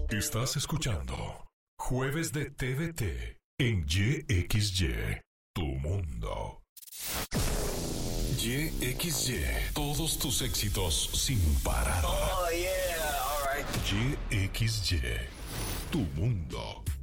Estás escuchando Jueves de TVT en YXY, tu mundo. YXY, todos tus éxitos sin parar. Oh, yeah, all right. YXY, tu mundo.